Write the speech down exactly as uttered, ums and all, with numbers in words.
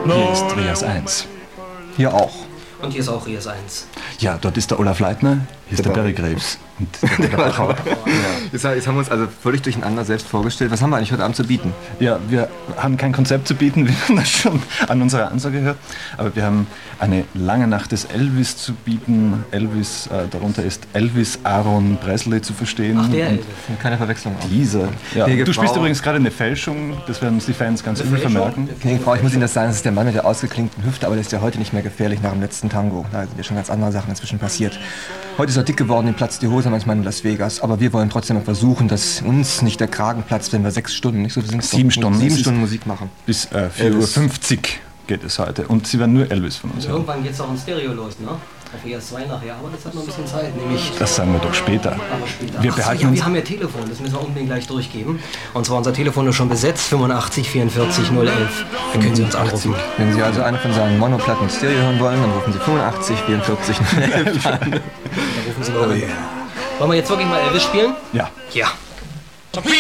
Hier ist Rias eins. Hier auch. Und hier ist auch Rias eins. Ja, dort ist der Olaf Leitner, hier ist der, der Barry Graves. Und der, der Bachauer. Ja. Jetzt, jetzt haben wir uns also völlig durcheinander selbst vorgestellt. Was haben wir eigentlich heute Abend zu bieten? Ja, wir haben kein Konzept zu bieten, wie man das schon an unserer Ansage hört. Aber wir haben eine lange Nacht des Elvis zu bieten. Elvis, äh, darunter ist Elvis Aaron Presley zu verstehen. Ach, der Elvis. Keine Verwechslung. Auch. Dieser. Ja. Gnädige Du spielst Frau. übrigens gerade eine Fälschung. Das werden uns die Fans ganz übel vermerken. Gnädige Frau, ich muss Ihnen das sagen, das ist der Mann mit der ausgeklinkten Hüfte, aber der ist ja heute nicht mehr gefährlich nach dem letzten Tango. Da sind ja schon ganz andere Sachen inzwischen passiert. Heute ist er dick geworden, ihm platzt die Hose manchmal in Las Vegas. Aber wir wollen trotzdem mal versuchen, dass uns nicht der Kragen platzt, wenn wir sechs Stunden, nicht so viel sind es Sieben doch, Stunden. sieben Es ist- Stunden Musik machen. Bis äh, vier Uhr fünfzig geht es heute. Und Sie werden nur Elvis von uns hören. Irgendwann geht es auch in Stereo los, ne? Auf E S zwei nachher, aber das hat noch ein bisschen Zeit, nämlich... Das sagen wir doch später. Aber später. Wir Ach so, behalten ja, uns... wir haben ja Telefon, das müssen wir unbedingt gleich durchgeben. Und zwar unser Telefon ist schon besetzt, fünfundachtzig vierundvierzig null elf. Da können Sie uns anrufen. Wenn Sie also eine von seinen Monoplatten Stereo hören wollen, dann rufen Sie fünfundachtzig vierundvierzig null elf an. Da rufen Sie mal an. Wollen wir jetzt wirklich mal Elvis spielen? Ja. Ja.